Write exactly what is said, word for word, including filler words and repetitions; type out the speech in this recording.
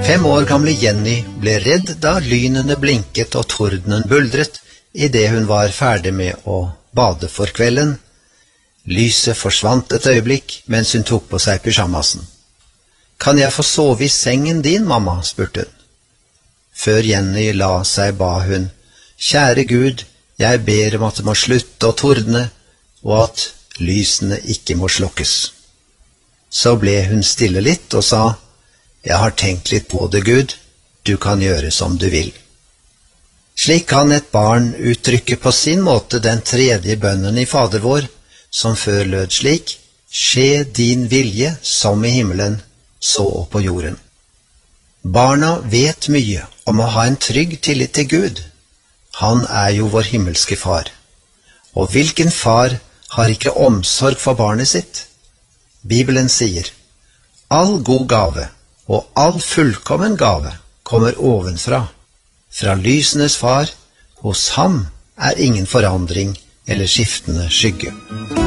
Fem år gamle Jenny ble redd da lynene blinket og tordenen buldret i det hun var ferdig med å bade for kvelden. Lyset forsvant et øyeblikk mens hun tok på seg pyjamasen. «Kan jeg få sove i sengen din, mamma?» spurte hun. Før Jenny la seg ba hun, «Kjære Gud, jeg ber om at det må slutte å tordne, og at lysene ikke må slokkes.» Så ble hun stille litt og sa, «Jeg har tenkt litt på det, Gud. Du kan gjøre som du vil.» Slik kan et barn uttrykke på sin måte den tredje bønnen i Fader vår, som før lød slik, «Skje din vilje som i himmelen, så på jorden.» Barna vet mye om å ha en trygg tillit til Gud. Han er jo vår himmelske far. Og hvilken far har ikke omsorg for barnet sitt? Bibelen sier, «All god gave og all fullkommen gave kommer ovenfra, fra lysenes far, hos ham er ingen forandring eller skiftende skygge.»